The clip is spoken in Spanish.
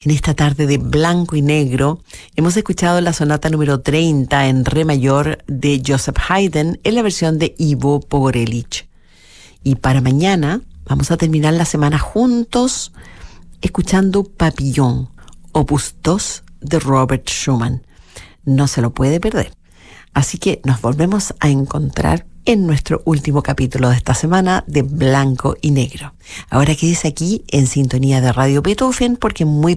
En esta tarde de blanco y negro hemos escuchado la sonata número 30 en re mayor de Joseph Haydn en la versión de Ivo Pogorelic. Y para mañana vamos a terminar la semana juntos escuchando Papillon, opus 2 de Robert Schumann. No se lo puede perder. Así que nos volvemos a encontrar en nuestro último capítulo de esta semana de Blanco y Negro. Ahora quédese aquí en sintonía de Radio Beethoven porque muy